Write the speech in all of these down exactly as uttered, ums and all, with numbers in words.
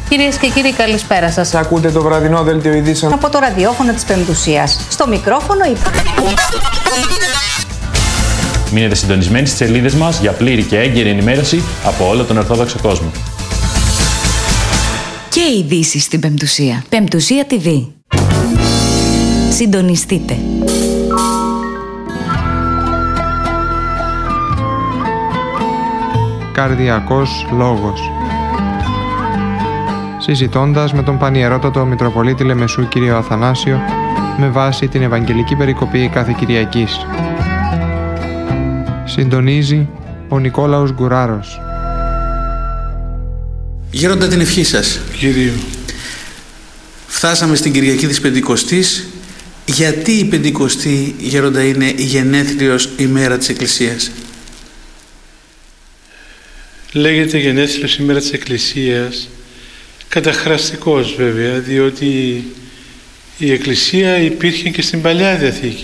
Κυρίες και κύριοι, καλησπέρα σας. Ακούτε το βραδινό δελτίο ειδήσεων από το ραδιόφωνο της Πεμπτουσίας. Στο μικρόφωνο η... Μείνετε συντονισμένοι στις σελίδες μας για πλήρη και έγκαιρη ενημέρωση από όλο τον Ορθόδοξο κόσμο. Και ειδήσεις στην Πεμπτουσία. Πεμπτουσία τι βι. Συντονιστείτε. Καρδιακός λόγος. Συζητώντας με τον Πανιερότατο Μητροπολίτη Λεμεσού κύριο Αθανάσιο με βάση την Ευαγγελική Περικοπή κάθε Κυριακής. Συντονίζει ο Νικόλαος Γκουράρος. Γέροντα, την ευχή σας. Κυρίου. Φτάσαμε στην Κυριακή της Πεντηκοστής. Γιατί η Πεντηκοστή, Γέροντα, είναι η γενέθλιος ημέρα της Εκκλησίας? Λέγεται γενέθλιος ημέρα της Εκκλησίας καταχραστικός βέβαια, διότι η Εκκλησία υπήρχε και στην Παλιά Διαθήκη.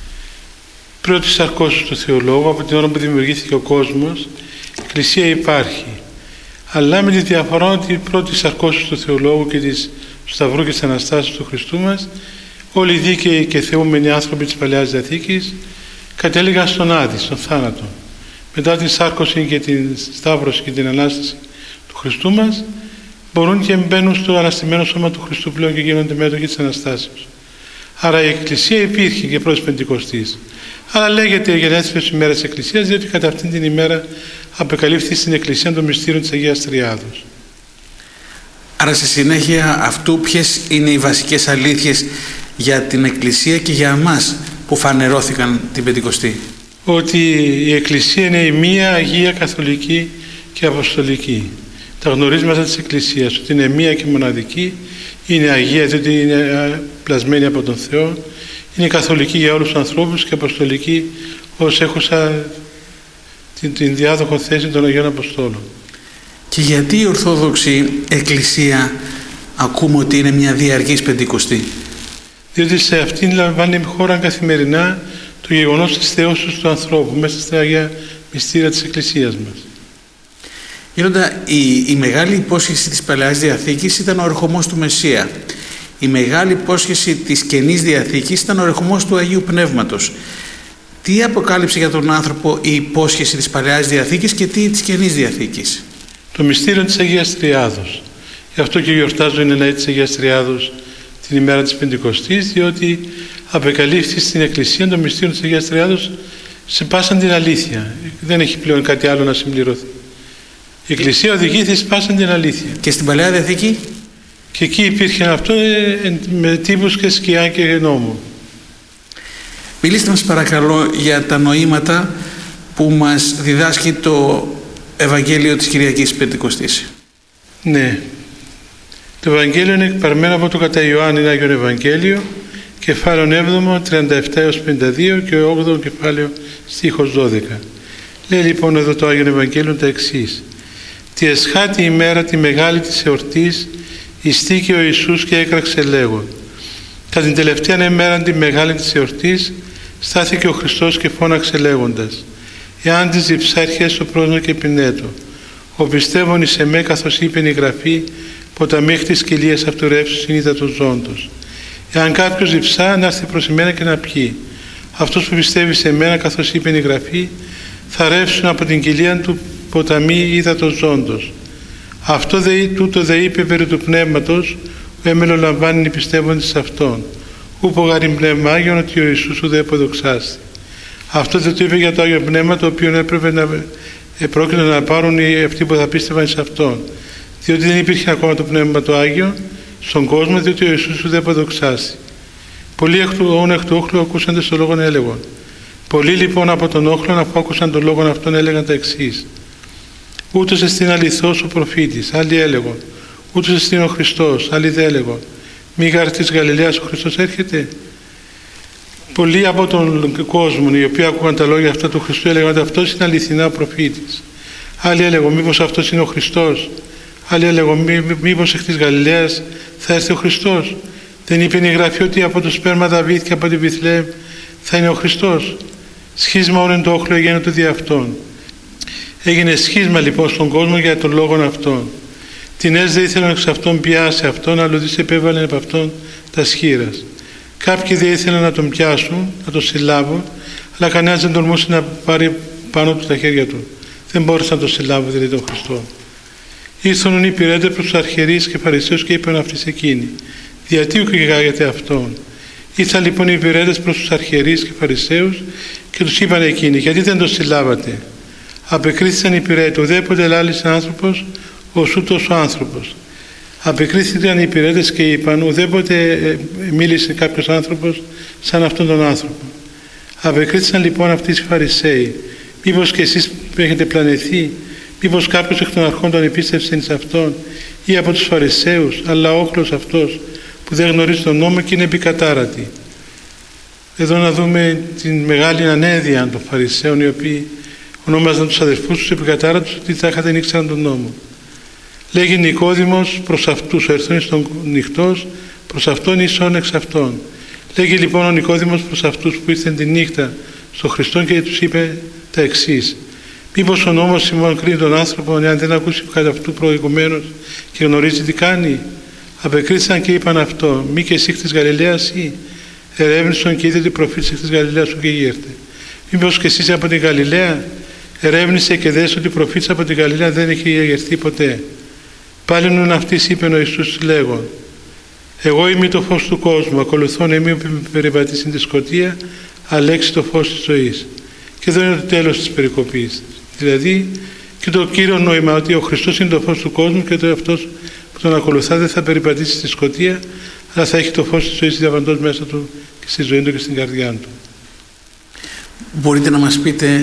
Πρώτη σαρκώσεως του Θεολόγου, από την ώρα που δημιουργήθηκε ο κόσμος, η Εκκλησία υπάρχει. Αλλά με τη διαφορά ότι η πρώτη σαρκώσεως του Θεολόγου και της Σταυρού και της Αναστάσεως του Χριστού μας, όλοι οι δίκαιοι και θεούμενοι άνθρωποι της Παλαιάς Διαθήκης κατέληγαν στον Άδη, στον θάνατο. Μετά την σάρκωση και την Σταύρωση και την Ανάσταση του Χριστού μας, μπορούν και μπαίνουν στο αναστημένο σώμα του Χριστού πλέον και γίνονται μέτοχοι της Αναστάσεως. Άρα η Εκκλησία υπήρχε και πρώτης Πεντηκοστής. Αλλά λέγεται γενέθλιος ημέρα της Εκκλησίας, διότι κατά αυτήν την ημέρα απεκαλύφθη στην Εκκλησία το μυστήριο της Αγίας Τριάδος. Άρα στη συνέχεια αυτού, ποιες είναι οι βασικές αλήθειες για την Εκκλησία και για εμάς που φανερώθηκαν την Πεντηκοστή? Ότι η Εκκλησία είναι η μία Αγία Καθολική και Αποστολική. Τα γνωρίσματα της Εκκλησίας, ότι είναι μία και μοναδική, είναι Αγία διότι είναι πλασμένη από τον Θεό, είναι καθολική για όλους τους ανθρώπους και αποστολική ως έχουσα την, την διάδοχο θέση των Αγίων Αποστόλων. Και γιατί η Ορθόδοξη Εκκλησία ακούμε ότι είναι μια διαρκής Πεντηκοστή? Διότι σε αυτήν λαμβάνει χώρα καθημερινά το γεγονός της θεώσεως του ανθρώπου μέσα στα Αγία μυστήρια της Εκκλησίας μας. Γέροντα, η, η μεγάλη υπόσχεση της Παλαιάς Διαθήκης ήταν ο ερχομός του Μεσσία. Η μεγάλη υπόσχεση της Καινής Διαθήκης ήταν ο ερχομός του Αγίου Πνεύματος. Τι αποκάλυψε για τον άνθρωπο η υπόσχεση της Παλαιάς Διαθήκης και τι της Καινής Διαθήκης? Το μυστήριο της Αγίας Τριάδος. Γι' αυτό και γιορτάζω είναι λαοί της Αγίας Τριάδος την ημέρα της Πεντηκοστής, διότι απεκαλύφθη στην Εκκλησία το μυστήριο της Αγίας Τριάδος σε πάσαν την αλήθεια. Δεν έχει πλέον κάτι άλλο να συμπληρωθεί. Η Εκκλησία οδηγήθηκε σε πάσαν την αλήθεια. Και στην Παλαιά Διαθήκη? Και εκεί υπήρχε αυτό ε, με τύπους και σκιά και νόμο. Μιλήστε μας παρακαλώ για τα νοήματα που μας διδάσκει το Ευαγγέλιο της Κυριακής Πεντηκοστής. Ναι. Το Ευαγγέλιο είναι εκπαρμένο από το κατά Ιωάννη Άγιον Ευαγγέλιο, κεφάλαιο έβδομο, τριάντα επτά έως πενήντα δύο και ο όγδοο κεφάλαιο στίχος δώδεκα. Λέει λοιπόν εδώ το Άγιον Ευαγγέλιο τα εξής. «Τη εσχάτη ημέρα τη μεγάλη της εορτής ειστήκε ο Ιησούς και έκραξε λέγον. Κατά την τελευταία ημέρα τη μεγάλη της εορτής στάθηκε ο Χριστός και φώναξε λέγοντας. Εάν της διψά έρχεσαι στο πρόσωπο και πινέτο. Ο πιστεύων εις εμέ καθώς είπε η Γραφή, ποταμίχ της κοιλίας αυτού ρεύσου συνείδα του ζώντος. Εάν κάποιος διψά να έρθει προς εμένα και να πιει. Αυτός που πιστεύει σε μένα καθώς είπε η Γραφή, θα ρεύσουν από την κοιλία του ποταμί ύδατος ζώντος. Αυτό δε, τούτο δε είπε περί του πνεύματος, ο έμελο λαμβάνει οι πιστεύοντες σε αυτόν. Ούπο γαριν πνεύμα Άγιον ότι ο Ιησούς ουδέ αποδοξάστη. Αυτό δεν το είπε για το Άγιο Πνεύμα, το οποίο έπρεπε να πρόκειται να πάρουν οι αυτοί που θα πίστευαν σε αυτόν. Διότι δεν υπήρχε ακόμα το Πνεύμα το Άγιο στον κόσμο, διότι ο Ιησούς ουδέ αποδοξάστη. Πολλοί εκ του όχλου ακούσαντες το λόγον έλεγον. Πολλοί λοιπόν από τον όχλον, αφού άκουσαν τον λόγον αυτόν, έλεγαν τα εξής. Ούτως εστίν αληθώς ο προφήτης, άλλοι έλεγον. Ούτως εστίν ο Χριστός, άλλοι δε έλεγον. Μη γάρ της Γαλιλαίας ο Χριστός έρχεται? Πολλοί από τον κόσμο, οι οποίοι άκουγαν τα λόγια αυτά του Χριστού, έλεγαν ότι αυτός είναι αληθινά ο προφήτης. Άλλοι έλεγαν μήπως αυτός είναι ο Χριστός. Άλλοι έλεγαν μή, μήπως εκ της Γαλιλαίας θα έρθει ο Χριστός. Δεν είπε η Γραφή ότι από το σπέρμα Δαβίδ και από τη Βιθλεέμ θα είναι ο Χριστός? Σχίσμα όνεν το όχλο γένετο δι' αυτόν. Έγινε σχίσμα λοιπόν στον κόσμο για τον λόγο αυτόν. Τινές δε ήθελαν εξ αυτόν πιάσει αυτόν, αλλοδείς επέβαλαν από αυτόν τα σχήρας. Κάποιοι δεν ήθελαν να τον πιάσουν, να τον συλλάβουν, αλλά κανένας δεν τολμούσε να πάρει πάνω του τα χέρια του. Δεν μπόρεσαν να τον συλλάβουν, δηλαδή τον Χριστό. Ήρθαν οι υπηρέτες προς τους αρχιερείς και φαρισαίους και είπαν αυτοί εκείνοι: γιατί ουκηγάγετε αυτόν? Ήρθαν λοιπόν οι υπηρέτες προς τους αρχιερείς και φαρισαίους και τους είπαν εκείνοι: γιατί δεν τον συλλάβατε? Απεκρίθησαν οι υπηρέτες: ουδέποτε λάλησε άνθρωπος ως ούτως ο άνθρωπος. Απεκρίθηκαν οι υπηρέτες και είπαν: ουδέποτε μίλησε κάποιος άνθρωπος σαν αυτόν τον άνθρωπο. Απεκρίθησαν λοιπόν αυτοί οι Φαρισαίοι: μήπως και εσείς έχετε πλανεθεί? Μήπως κάποιος εκ των αρχών τον επίστευσε σε αυτόν, ή από τους Φαρισαίους, αλλά όχλος αυτός που δεν γνωρίζει τον νόμο και είναι επικατάρατη. Εδώ να δούμε την μεγάλη ανέδεια των Φαρισαίων, οι οποίοι ονόμαζαν τους αδερφούς τους επικατάρατους, ότι τάχα δεν ήξεραν τον νόμο. Λέγει Νικόδημος προς αυτούς, ο ερθών εις τον νυχτός, προς αυτόν ίσον εξ αυτών. Λέγει λοιπόν ο Νικόδημος προς αυτούς που ήρθαν τη νύχτα στον Χριστόν και τους είπε τα εξής: μήπως ο νόμος ημών κρίνει τον άνθρωπο, εάν δεν ακούσει κατά αυτού προηγουμένως και γνωρίζει τι κάνει? Απεκρίθησαν και είπαν αυτό: μη και εσύ εκ της Γαλιλαίας ή? Ερεύνησαν και είδε ότι προφήτης εκ της Γαλιλαίας σου και γύρτε. Μήπως και εσείς από την Γαλιλαία? Ερεύνησε και δες ότι προφήτης από την Γαλιλαία δεν έχει αγερθεί ποτέ. Πάλι νουν αυτής είπε ο Ιησούς λέγον: εγώ είμαι το φως του κόσμου, ακολουθώ να μην περιπατήσει τη σκοτία, αλλά έξι το φως της ζωής. Και εδώ είναι το τέλος της περικοπής. Δηλαδή και το κύριο νόημα, ότι ο Χριστός είναι το φως του κόσμου και το αυτός που τον ακολουθά δεν θα περιπατήσει στη σκοτία, αλλά θα έχει το φως της ζωής διαβαντός μέσα του και στη ζωή του και στην καρδιά του. Μπορείτε να μας πείτε,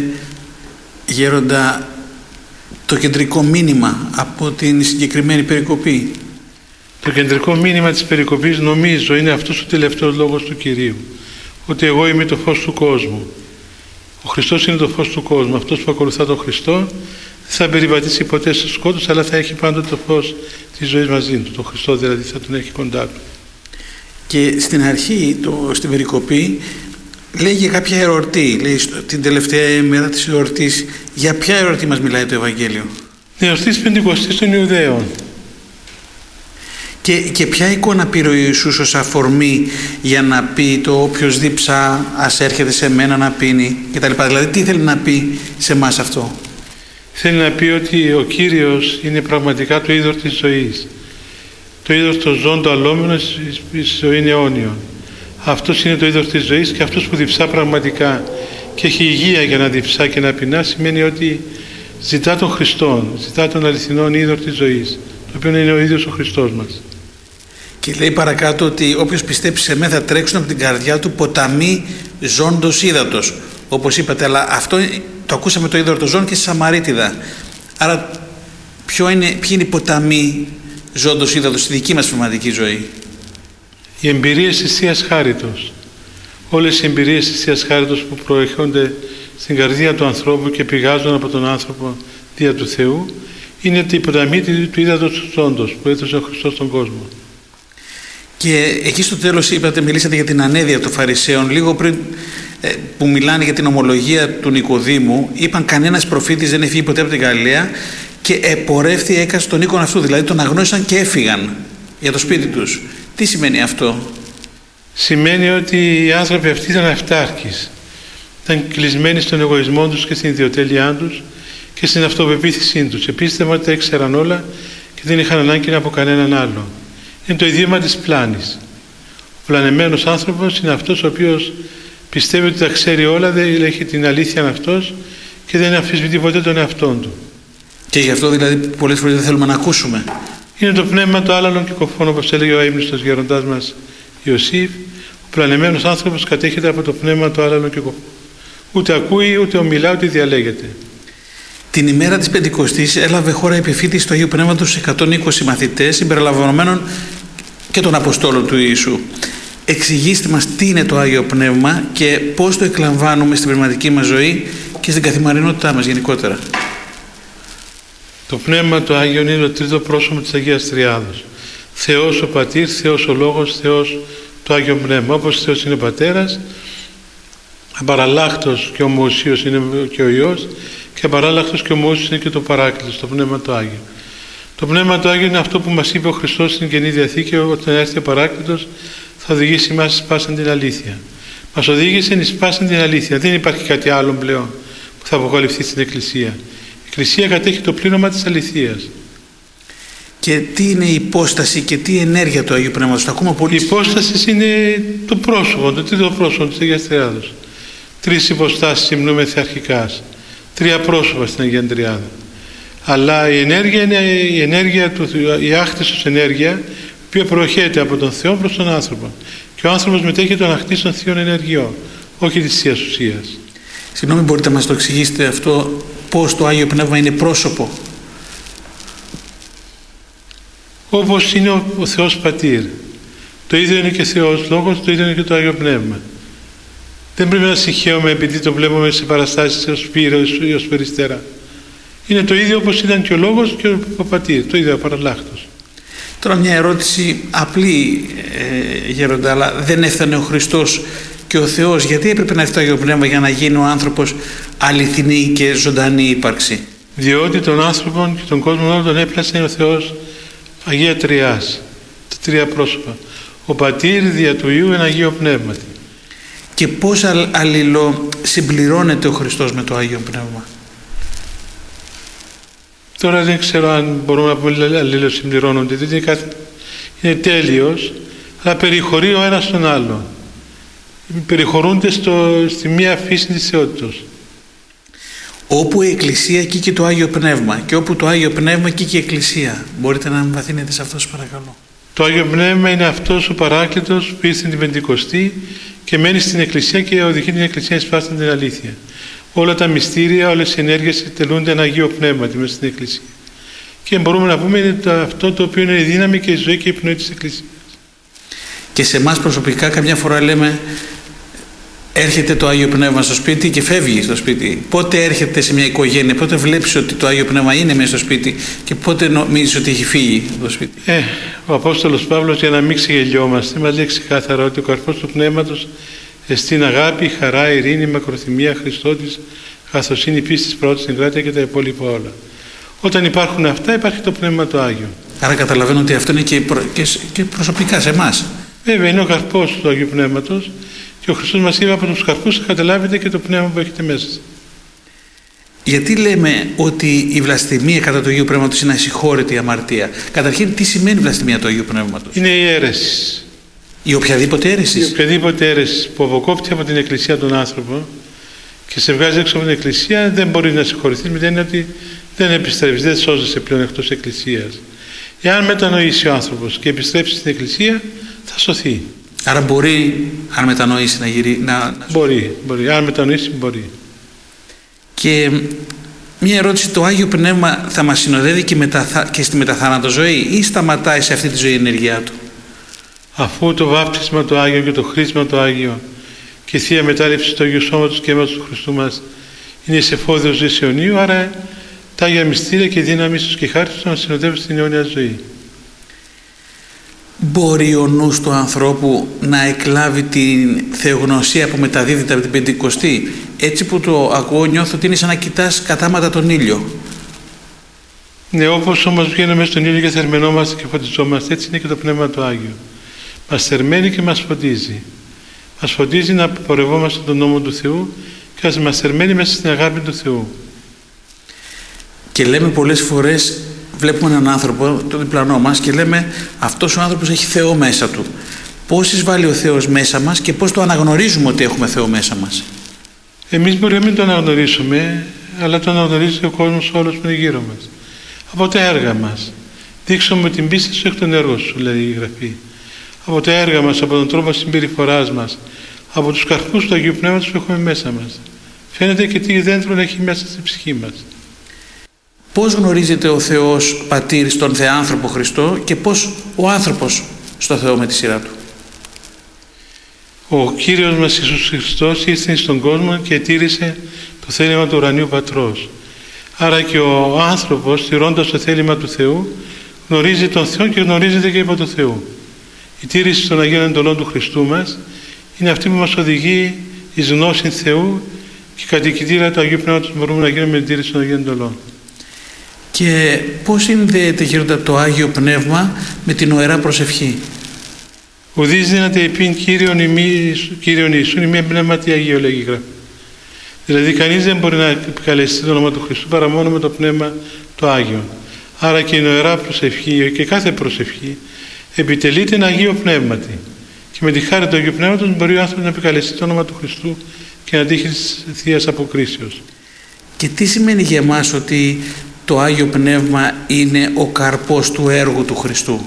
Γέροντα, το κεντρικό μήνυμα από την συγκεκριμένη περικοπή? Το κεντρικό μήνυμα της περικοπής, νομίζω, είναι αυτός ο τελευταίος λόγος του Κυρίου, ότι εγώ είμαι το φως του κόσμου. Ο Χριστός είναι το φως του κόσμου. Αυτός που ακολουθά τον Χριστό δεν θα περιπατήσει ποτέ στο σκότος, αλλά θα έχει πάντοτε το φως της ζωής μαζί του. Το Χριστό δηλαδή θα τον έχει κοντά του. Και στην αρχή, το, στην περικοπή, λέγει κάποια εορτή. Λέει την τελευταία ημέρα της εορτής. Για ποια εορτή μας μιλάει το Ευαγγέλιο? Η εορτή της Πεντηκοστής των Ιουδαίων. Και, και ποια εικόνα πήρε ο Ιησούς ως αφορμή για να πει το όποιος δίψα ας έρχεται σε μένα να πίνει κτλ. Δηλαδή τι θέλει να πει σε εμάς αυτό? Θέλει να πει ότι ο Κύριος είναι πραγματικά το είδωρ της ζωής. Το είδωρ των ζώων, το αλλόμενο, η ζωή είναι αιώνιον. Αυτός είναι το είδωρ της ζωής, και αυτός που διψά πραγματικά και έχει υγεία για να διψά και να πεινά, σημαίνει ότι ζητά τον Χριστόν, ζητά τον αληθινόν είδωρ της ζωής, το οποίο είναι ο ίδιος ο Χριστός μας. Και λέει παρακάτω ότι όποιος πιστέψει σε μένα θα τρέξουν από την καρδιά του ποταμοί ζώντος ύδατος, όπως είπατε, αλλά αυτό το ακούσαμε το είδωρ των ζώων και στη Σαμαρίτιδα. Άρα ποιο είναι, ποιοι είναι οι ποταμοί ζώντος ύδατος στη δική μας πνευματική ζωή? Οι εμπειρίες της Θείας Χάριτος. Όλες οι εμπειρίες της Θείας Χάριτος που προέρχονται στην καρδία του ανθρώπου και πηγάζουν από τον άνθρωπο δια του Θεού, είναι η ποταμή του ύδατος του ζώντος που έδωσε ο Χριστός στον κόσμο. Και εκεί στο τέλος είπατε, μιλήσατε για την ανέδεια των Φαρισαίων. Λίγο πριν ε, που μιλάνε για την ομολογία του Νικοδήμου, είπαν κανένας προφήτης δεν έφυγε ποτέ από την Γαλιλαία και επορεύθη έκασε τον οίκον αυτού. Δηλαδή τον αγνώρισαν και έφυγαν για το σπίτι τους. Τι σημαίνει αυτό? Σημαίνει ότι οι άνθρωποι αυτοί ήταν αυτάρκεις. Ήταν κλεισμένοι στον εγωισμό τους και στην ιδιοτέλειά τους και στην αυτοπεποίθησή τους. Επίστευαν ότι τα ήξεραν όλα και δεν είχαν ανάγκη από κανέναν άλλο. Είναι το ιδίωμα της πλάνης. Ο πλανεμένος άνθρωπος είναι αυτός ο οποίος πιστεύει ότι τα ξέρει όλα, δεν έχει την αλήθεια αυτός και δεν αμφισβητεί ποτέ τον εαυτόν του. Και γι' αυτό δηλαδή πολλές φορές δεν θέλουμε να ακούσουμε. Είναι το πνεύμα το άλλαλον και κοφών, όπως έλεγε ο αείμνηστος γέροντάς μας Ιωσήφ. Ο πλανεμένος άνθρωπος κατέχεται από το πνεύμα το άλλαλον και κοφών. Ούτε ακούει, ούτε ομιλά, ούτε διαλέγεται. Την ημέρα της Πεντηκοστής έλαβε χώρα η επιφύτηση του Αγίου Πνεύματος σε εκατόν είκοσι μαθητές συμπεριλαμβανομένων και των Αποστόλων του Ιησού. Εξηγήστε μας τι είναι το Άγιο Πνεύμα και πώς το εκλαμβάνουμε στην πνευματική μας ζωή και στην καθημερινότητά μας γενικότερα. Το Πνεύμα το Άγιο είναι το τρίτο πρόσωπο της Αγίας Τριάδος. Θεός ο Πατήρ, Θεός ο Λόγος, Θεός το Άγιο Πνεύμα. Όπως Θεός είναι ο Πατέρας, απαραλλάχτος και ομοουσίος είναι και ο Υιός, και απαράλλαχτος και ομοούσιος είναι και το Παράκλητος, το Πνεύμα το Άγιο. Το Πνεύμα του Άγιο είναι αυτό που μας είπε ο Χριστός στην Καινή Διαθήκη, όταν έρθει ο Παράκλητος θα οδηγήσει εμάς εις πάσαν την αλήθεια. Μας οδήγησε εις πάσαν την αλήθεια. Δεν υπάρχει κάτι άλλο πλέον που θα αποκαλυφθεί στην Εκκλησία. Η Εκκλησία κατέχει το πλήρωμα της αληθείας. Και τι είναι η υπόσταση και τι ενέργεια του Αγίου Πνεύματος? Το ακούμε πολύ. Η υπόσταση είναι το πρόσωπο, το τρίτο πρόσωπο της Αγίας Τριάδος. Τρεις υποστάσεις υμνούμεθα αρχικάς. Τρία πρόσωπα στην Αγία Τριάδα. Αλλά η ενέργεια είναι η ενέργεια του, η άχτισος ενέργεια, η οποία προέρχεται από τον Θεό προς τον άνθρωπο. Και ο άνθρωπος μετέχει των αχτίσεων θείων ενεργειών, όχι της Θείας ουσίας. Συγγνώμη, μπορείτε να μας το εξηγήσετε αυτό, πώς το Άγιο Πνεύμα είναι πρόσωπο? Όπως είναι ο, ο Θεός Πατήρ. Το ίδιο είναι και Θεός Λόγος, το ίδιο είναι και το Άγιο Πνεύμα. Δεν πρέπει να συγχαίουμε επειδή το βλέπουμε σε παραστάσεις ως Πύρο ή ως Περιστέρα. Είναι το ίδιο όπως ήταν και ο Λόγος και ο, ο Πατήρ, το ίδιο απαραλλάχτος. Τώρα μια ερώτηση απλή, ε, Γέροντα, αλλά δεν έφτανε ο Χριστός και ο Θεός? Γιατί έπρεπε να έρθει το Άγιο Πνεύμα για να γίνει ο άνθρωπος αληθινή και ζωντανή ύπαρξη? Διότι τον άνθρωπο και τον κόσμο όλο τον έπλασε ο Θεός Αγία Τριάς, τα τρία πρόσωπα. Ο Πατήρ δια του Υιού εν Αγίο Πνεύματι. Και πώς αλληλοσυμπληρώνεται ο Χριστός με το Άγιο Πνεύμα? Τώρα δεν ξέρω αν μπορούμε να πούμε αλληλοσυμπληρώνονται, διότι είναι, κάθε... είναι τέλειος, αλλά περιχωρεί ο ένας τον άλλο. Περιχωρούνται στο... στη μία φύση της θεότητος. Όπου η Εκκλησία, εκεί και το Άγιο Πνεύμα, και όπου το Άγιο Πνεύμα, εκεί και η Εκκλησία. Μπορείτε να εμβαθύνετε σε αυτό, σας παρακαλώ? Το Άγιο Πνεύμα είναι αυτός ο Παράκλητος που ήρθε την Πεντηκοστή και μένει στην Εκκλησία και οδηγεί την Εκκλησία εις πάσαν την αλήθεια. Όλα τα μυστήρια, όλες οι ενέργειες τελούνται ένα Αγίο Πνεύμα μέσα στην Εκκλησία. Και μπορούμε να πούμε είναι το, αυτό το οποίο είναι η δύναμη και η ζωή και η πνοή της Εκκλησίας. Και σε εμάς προσωπικά καμιά φορά λέμε έρχεται το Άγιο Πνεύμα στο σπίτι και φεύγει στο σπίτι. Πότε έρχεται σε μια οικογένεια, πότε βλέπεις ότι το Άγιο Πνεύμα είναι μέσα στο σπίτι και πότε νομίζεις ότι έχει φύγει από το σπίτι? Ε, ο Απόστολος Παύλος, για να μην ξεγελιόμαστε, μας λέει ξεκάθαρα ότι ο καρπός του Πνεύματος εστίν αγάπη, χαρά, ειρήνη, μακροθυμία, Χριστότης, αγαθοσύνη, πίστης, πρώτης, εγκράτεια και τα υπόλοιπα όλα. Όταν υπάρχουν αυτά, υπάρχει το Πνεύμα το Άγιο. Άρα καταλαβαίνω ότι αυτό είναι και, προ... και... και προσωπικά σε εμάς. Βέβαια, είναι ο καρπός του Αγίου Πνεύματος και ο Χριστός μας είπε από τους καρπούς θα καταλάβετε και το Πνεύμα που έχετε μέσα σας. Γιατί λέμε ότι η βλασφημία κατά του Αγίου Πνεύματος είναι ασυγχώρητη αμαρτία? Καταρχήν, τι σημαίνει βλασφημία του Αγίου Πνεύματος? Είναι η αίρεση. Η οποιαδήποτε αίρεση. Η οποιαδήποτε αίρεση που αποκόπτει από την Εκκλησία τον άνθρωπο και σε βγάζει έξω από την Εκκλησία δεν μπορεί να συγχωρηθεί, με την έννοια ότι δεν επιστρέφεις, δεν σώζεσαι πλέον εκτός Εκκλησίας. Εάν μετανοήσει ο άνθρωπος και επιστρέψει στην Εκκλησία, θα σωθεί. Άρα μπορεί, αν μετανοήσει, να γυρίσει. Να... Μπορεί, μπορεί. Αν μετανοήσει, μπορεί. Και μια ερώτηση, το Άγιο Πνεύμα θα μας συνοδεύει και, μεταθα... και στη μεταθάνατο ζωή ή σταματάει σε αυτή τη ζωή η ενέργειά του? Αφού το βάπτισμα το Άγιο και το χρήσμα το Άγιο και η Θεία Μετάληψη του Αγίου Σώματος και αίματος του Χριστού μας είναι σε φόδιο ζωής αιωνίου, άρα τα Άγια Μυστήρια και η δύναμη τους και η χάρη τους να συνοδεύουν στην αιώνια ζωή. Μπορεί ο νους του ανθρώπου να εκλάβει την θεογνωσία που μεταδίδεται από την Πεντηκοστή? Έτσι που το ακούω, νιώθω ότι είναι σαν να κοιτάς κατάματα τον ήλιο. Ναι, όπως όμως βγαίνουμε στον ήλιο και θερμαινόμαστε και φωτιζόμαστε, έτσι είναι και το Πνεύμα το Άγιο. Μας θερμαίνει και μας φωτίζει. Μας φωτίζει να πορευόμαστε τον νόμο του Θεού και μας θερμαίνει μέσα στην αγάπη του Θεού. Και λέμε πολλές φορές, βλέπουμε έναν άνθρωπο, το διπλανό μας, και λέμε αυτός ο άνθρωπος έχει Θεό μέσα του. Πώς εισβάλλει ο Θεός μέσα μας και πώς το αναγνωρίζουμε ότι έχουμε Θεό μέσα μας? Εμείς μπορεί να μην το αναγνωρίσουμε, αλλά το αναγνωρίζει ο κόσμος όλος που είναι γύρω μας. Από τα έργα μας. Δείξουμε την πίστη σου εκ των έργων σου, λέει η Γραφή. Από τα έργα μας, από τον τρόπο συμπεριφοράς μας, από τους καρπούς του Αγίου Πνεύματος που έχουμε μέσα μας. Φαίνεται και τι δέντρο έχει μέσα στην ψυχή μας. Πώς γνωρίζεται ο Θεός Πατήρ στον Θεάνθρωπο Χριστό και πώς ο άνθρωπος στο Θεό με τη σειρά του? Ο Κύριος μας Ιησούς Χριστός ήρθε στον κόσμο και τήρησε το θέλημα του ουρανίου Πατρός. Άρα και ο άνθρωπος, τηρώντας το θέλημα του Θεού, γνωρίζει τον Θεό και γνωρίζεται και υπό τον Θεό. Η τήρηση των Αγίων Εντολών του Χριστού μας είναι αυτή που μας οδηγεί εις γνώση Θεού και κατοικητήρα του Αγίου Πνεύματος μπορούμε να γίνουμε με την τήρηση των Αγίων Εντολών. Και πώς συνδέεται, Γέροντα, το Άγιο Πνεύμα με την ωερά προσευχή? Ουδείς δύναται υπήν Κύριον ημί, Κύριον Ιησούν ημί πνεύματι Αγίο, λέγει η Γραφή. Δηλαδή κανείς δεν μπορεί να επικαλεστεί το όνομα του Χριστού παρά μόνο με το Πνεύμα το Άγιο. Άρα και η ωερά προσευχή και κάθε προσευχή επιτελείται ένα Αγίο Πνεύματι. Και με τη χάρη του Αγίου Πνεύματος μπορεί ο άνθρωπος να επικαλεστεί το όνομα του Χριστού και να τύχει της Θείας Αποκρίσεως. Και τι σημαίνει για εμάς ότι το Άγιο Πνεύμα είναι ο καρπός του έργου του Χριστού?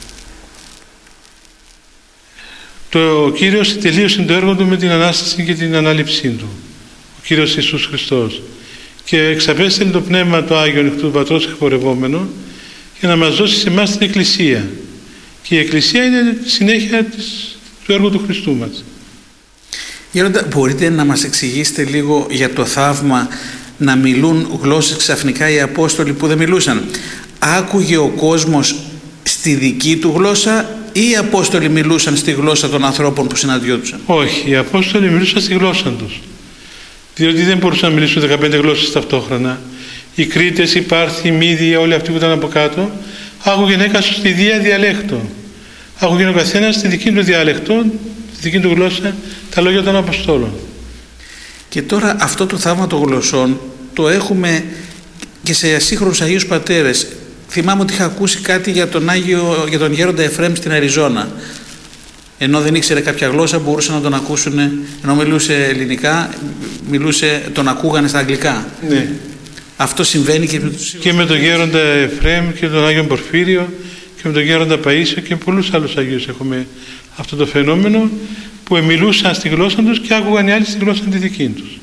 Το, ο Κύριος τελείωσε το έργο του με την Ανάσταση και την Ανάληψή του. Ο Κύριος Ιησούς Χριστός. Και εξαπέστειλε το Πνεύμα το Άγιο εκ του Πατρός εκπορευόμενο για να μας δώσει σε εμάς την Εκκλησία. Και η Εκκλησία είναι συνέχεια της, του έργου του Χριστού μας. Γέροντα, μπορείτε να μας εξηγήσετε λίγο για το θαύμα να μιλούν γλώσσες ξαφνικά οι Απόστολοι που δεν μιλούσαν? Άκουγε ο κόσμος στη δική του γλώσσα ή οι Απόστολοι μιλούσαν στη γλώσσα των ανθρώπων που συναντιόντουσαν? Όχι, οι Απόστολοι μιλούσαν στη γλώσσα τους. Διότι δεν μπορούσαν να μιλήσουν δεκαπέντε γλώσσες ταυτόχρονα. Οι Κρήτες, οι Πάρθοι, οι Μύδιοι, όλοι αυτοί που ήταν από κάτω, άκουγε ένα στη δία διαλέκτο. Άκουγε ο καθένας στη δική του διαλεκτό, στη δική του γλώσσα, τα λόγια των Αποστόλων. Και τώρα αυτό το θαύμα των γλωσσών το έχουμε και σε ασύγχρονους Αγίους Πατέρες. Θυμάμαι ότι είχα ακούσει κάτι για τον, Άγιο, για τον Γέροντα Εφραίμ στην Αριζόνα. Ενώ δεν ήξερε κάποια γλώσσα μπορούσαν να τον ακούσουν, ενώ μιλούσε ελληνικά, μιλούσε, τον ακούγανε στα αγγλικά. Ναι. Αυτό συμβαίνει και με τους... Και με τον Γέροντα Εφραίμ και τον Άγιο Πορφύριο και με τον Γέροντα Παΐσιο και πολλούς άλλους Αγίους έχουμε αυτό το φαινόμενο που μιλούσαν στη γλώσσα τους και άκουγαν οι άλλοι στη γλώσσα τη δική τους.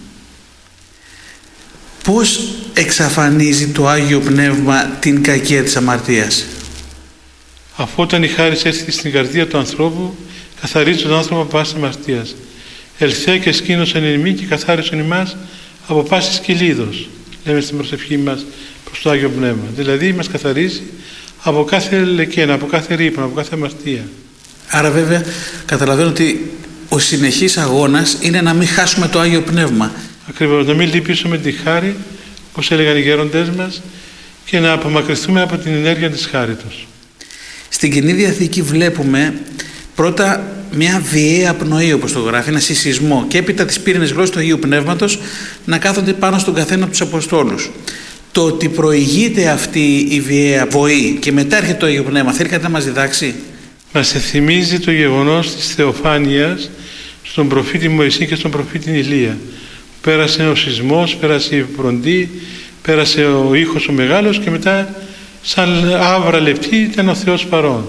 Πώς εξαφανίζει το Άγιο Πνεύμα την κακία της αμαρτίας? Αφού όταν η χάρις έρθει στην καρδία του ανθρώπου, καθαρίζει τον άνθρωπο από πάσης αμαρτίας. Ελθέ και σκήνωσαν εν ημί και καθάρισαν ημάς από πάσης κυλίδος, λέμε στην προσευχή μας προς το Άγιο Πνεύμα. Δηλαδή μας καθαρίζει από κάθε λεκένα, από κάθε ρήπανο, από κάθε αμαρτία. Άρα βέβαια καταλαβαίνω ότι ο συνεχής αγώνας είναι να μην χάσουμε το Άγιο Πνεύμα. Ακριβώς, να μην λυπήσουμε τη χάρη, όπως έλεγαν οι γέροντές μας, και να απομακρυνθούμε από την ενέργεια της χάριτος. Στην Καινή Διαθήκη βλέπουμε πρώτα μια βιαία πνοή, όπως το γράφει, ένα συσσισμό, και έπειτα τις πύρινες γλώσσες του Αγίου Πνεύματος να κάθονται πάνω στον καθένα από τους Αποστόλους. Το ότι προηγείται αυτή η βιαία βοή και μετά έρχεται το Αγίο Πνεύμα, θέλει κάτι να μας διδάξει? Μας θυμίζει το γεγονός της θεοφάνειας στον προφήτη Μωυσή και στον προφήτη Ηλία. Πέρασε ο σεισμός, πέρασε η βροντή, πέρασε ο ήχος ο μεγάλος και μετά σαν άβρα λεπτή ήταν ο Θεός παρόν.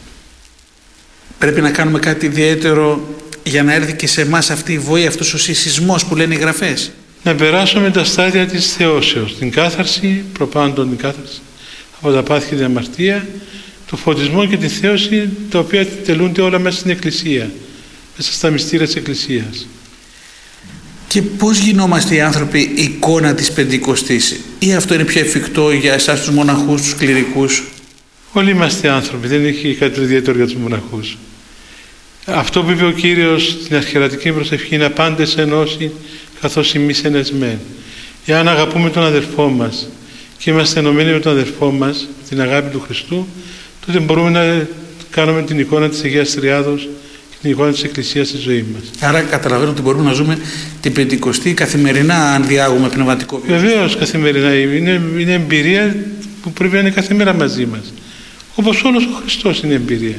Πρέπει να κάνουμε κάτι ιδιαίτερο για να έρθει και σε εμάς αυτή η βοή, αυτός ο σεισμός που λένε οι Γραφές? Να περάσουμε τα στάδια της θεώσεως, την κάθαρση, προπάντων την κάθαρση από τα πάθη και την αμαρτία, το φωτισμό και τη θέωση, τα οποία τελούνται όλα μέσα στην Εκκλησία, μέσα στα μυστήρια της Εκκλησίας. Και πώς γινόμαστε οι άνθρωποι εικόνα της Πεντηκοστής? Ή αυτό είναι πιο εφικτό για εσάς τους μοναχούς, τους κληρικούς? Όλοι είμαστε άνθρωποι, δεν έχει κάτι ιδιαίτερο για τους μοναχούς. Αυτό που είπε ο Κύριος στην αρχιερατική προσευχή είναι «Απάντες ενώσει καθώς εμείς ενεσμέν». Εάν αγαπούμε τον αδερφό μας και είμαστε ενωμένοι με τον αδερφό μας, με την αγάπη του Χριστού, τότε μπορούμε να κάνουμε την εικόνα της Αγίας Τριάδος και την εικόνα της Εκκλησίας στη ζωή μας. Άρα καταλαβαίνω ότι μπορούμε να ζούμε την Πεντηκοστή καθημερινά αν διάγουμε πνευματικό βίος. Βεβαίως καθημερινά. Είναι, είναι εμπειρία που πρέπει να είναι κάθε μέρα μαζί μας. Όπως όλος ο Χριστός είναι εμπειρία.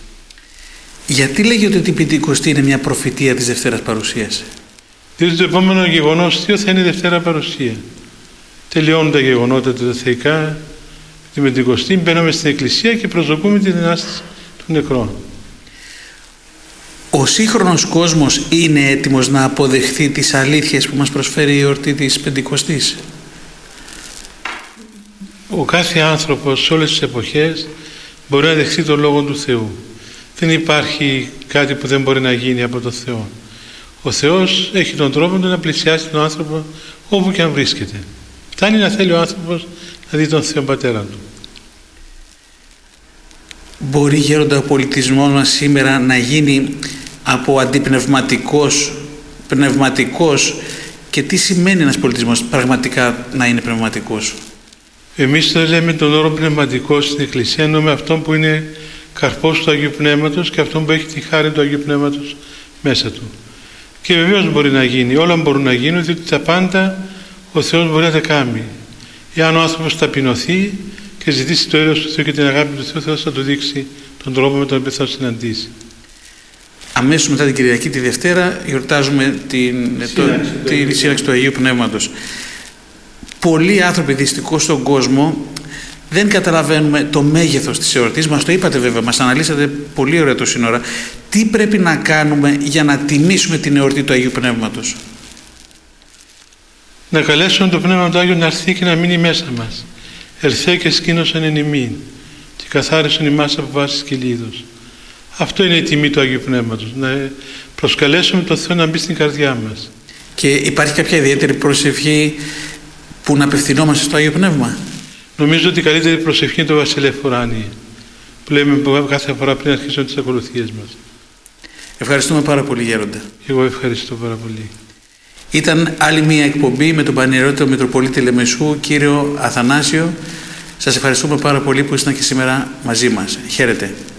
Γιατί λέγεται ότι η Πεντηκοστή είναι μια προφητεία της Δευτέρας Παρουσίας? Διότι το επόμενο γεγονός θείο θα είναι η Δευτέρα Παρουσία. Τελειώνουν τα γεγονότα τα θεϊκά, τη Πεντηκοστή, μπαίνουμε στην Εκκλησία και προσδοκούμε την Ανάσταση των νεκρών. Ο σύγχρονος κόσμος είναι έτοιμος να αποδεχθεί τις αλήθειες που μας προσφέρει η εορτή της Πεντηκοστής? Ο κάθε άνθρωπος σε όλες τις εποχές μπορεί να δεχθεί τον Λόγο του Θεού. Δεν υπάρχει κάτι που δεν μπορεί να γίνει από τον Θεό. Ο Θεός έχει τον τρόπο του να πλησιάσει τον άνθρωπο όπου και αν βρίσκεται. Φτάνει να θέλει ο άνθρωπος να δει τον Θεό Πατέρα του. Μπορεί, Γέροντα, ο πολιτισμός μας σήμερα να γίνει από αντιπνευματικός, πνευματικός, και τι σημαίνει ένας πολιτισμός πραγματικά να είναι πνευματικός? Εμείς δεν λέμε τον όρο πνευματικό στην Εκκλησία, εννοούμε αυτόν που είναι καρπός του Αγίου Πνεύματος και αυτόν που έχει τη χάρη του Αγίου Πνεύματος μέσα του. Και βεβαίως μπορεί να γίνει, όλα μπορούν να γίνουν, διότι τα πάντα ο Θεός μπορεί να τα κάνει. Εάν ο άνθρωπος ταπεινωθεί και ζητήσει το έλεος του Θεού και την αγάπη του Θεού, ο Θεός θα του δείξει τον τρόπο με τον οποίο θα συναντήσει. Αμέσως μετά την Κυριακή τη Δευτέρα γιορτάζουμε την σύραξη, το, το, τη σύραξη του Αγίου Πνεύματος. Πολλοί άνθρωποι δυστυχώς στον κόσμο δεν καταλαβαίνουμε το μέγεθος της εορτής. Μας το είπατε βέβαια, μας αναλύσατε πολύ ωραία το σύνορα. Τι πρέπει να κάνουμε για να τιμήσουμε την εορτή του Αγίου Πνεύματος? Να καλέσουμε το Πνεύμα του Άγιο να έρθει και να μείνει μέσα μας. Ερθέ και σκήνωσαν εν ημίν και καθάρισαν ημάς από βάσεις κυλίδος. Αυτό είναι η τιμή του Αγίου Πνεύματος. Να προσκαλέσουμε τον Θεό να μπει στην καρδιά μας. Και υπάρχει κάποια ιδιαίτερη προσευχή που να απευθυνόμαστε στο Άγιο Πνεύμα? Νομίζω ότι η καλύτερη προσευχή είναι το Βασιλεύ Ουράνιε, που λέμε κάθε φορά πριν αρχίσουμε τις ακολουθίες μας. Ευχαριστούμε πάρα πολύ, Γέροντα. Εγώ ευχαριστώ πάρα πολύ. Ήταν άλλη μία εκπομπή με τον Πανιερότατο Μητροπολίτη Λεμεσού, κύριο Αθανάσιο. Σας ευχαριστούμε πάρα πολύ που ήσασταν και σήμερα μαζί μας. Χαίρετε.